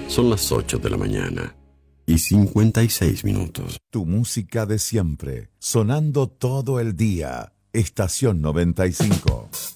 Son las 8 de la mañana y 56 minutos. Tu música de siempre, sonando todo el día. Estación 95.